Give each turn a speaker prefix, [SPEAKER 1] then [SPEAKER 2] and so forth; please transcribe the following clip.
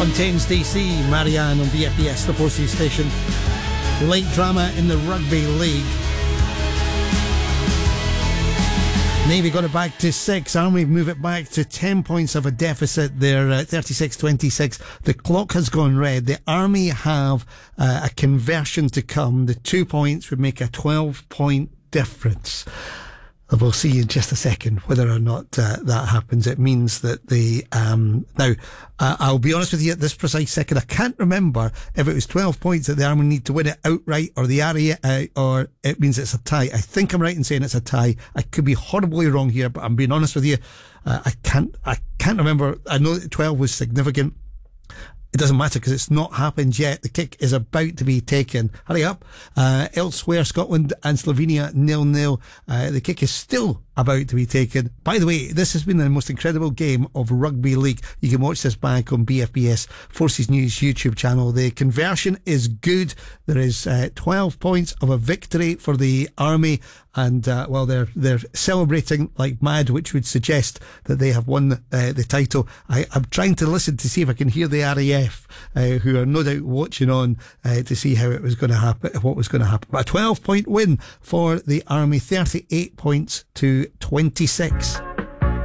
[SPEAKER 1] Fontaines DC, Marianne on BFBS, the Forces station. Late drama in the Rugby League. Navy got it back to 6. Army move it back to 10 points of a deficit. They're 36-26. The clock has gone red. The Army have a conversion to come. The 2 points would make a 12-point difference. We'll see in just a second whether or not that happens. It means that the now I'll be honest with you at this precise second, I can't remember if it was 12 points that the Army need to win it outright, or the area or it means it's a tie. I think I'm right in saying it's a tie. I could be horribly wrong here, but I'm being honest with you. I can't remember. I know that 12 was significant. It doesn't matter because it's not happened yet. The kick is about to be taken. Hurry up. Elsewhere, Scotland and Slovenia 0-0. The kick is still about to be taken. By the way, this has been the most incredible game of rugby league. You can watch this back on BFBS Forces News YouTube channel. The conversion is good. There is 12 points of a victory for the Army, and well, they're celebrating like mad, which would suggest that they have won the title. I'm trying to listen to see if I can hear the RAF, who are no doubt watching on to see how it was going to happen, what was going to happen. But a 12-point win for the Army, 38 points to 26.